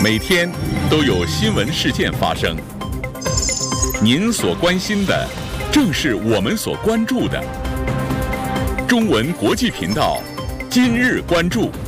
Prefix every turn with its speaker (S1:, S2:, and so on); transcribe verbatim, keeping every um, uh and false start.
S1: 每天都有新闻事件发生，您所关心的正是我们所关注的。中文国际频道今日关注。